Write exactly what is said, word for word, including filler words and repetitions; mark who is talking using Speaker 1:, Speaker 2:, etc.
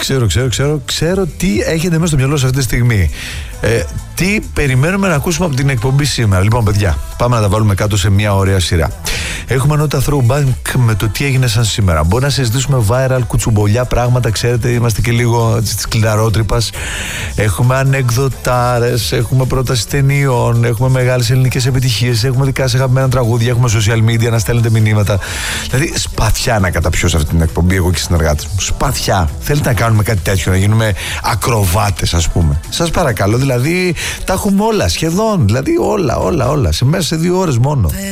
Speaker 1: ξέρω, ξέρω, ξέρω, ξέρω τι έχετε μέσα στο μυαλό σας αυτή τη στιγμή. Ε, τι περιμένουμε να ακούσουμε από την εκπομπή σήμερα. Λοιπόν, παιδιά, πάμε να τα βάλουμε κάτω σε μια ωραία σειρά. Έχουμε νότα throwback με το τι έγινε σαν σήμερα. Μπορεί να συζητήσουμε viral, κουτσουμπολιά πράγματα, ξέρετε, είμαστε και λίγο τη κλειδαρότρυπας. Έχουμε ανεκδοτάρες, έχουμε πρόταση ταινιών, έχουμε μεγάλες ελληνικές επιτυχίες, έχουμε δικά σας αγαπημένα τραγούδια, έχουμε social media να στέλνετε μηνύματα. Δηλαδή, σπαθιά να καταπιώ σε αυτή την εκπομπή, εγώ και οι συνεργάτες μου. Σπαθιά. Θέλετε να κάνουμε κάτι τέτοιο, να γίνουμε ακροβάτες, ας πούμε? Σας παρακαλώ, δηλαδή, τα έχουμε όλα σχεδόν. Δηλαδή, όλα, όλα, όλα. Σε μέσα σε δύο ώρες μόνο.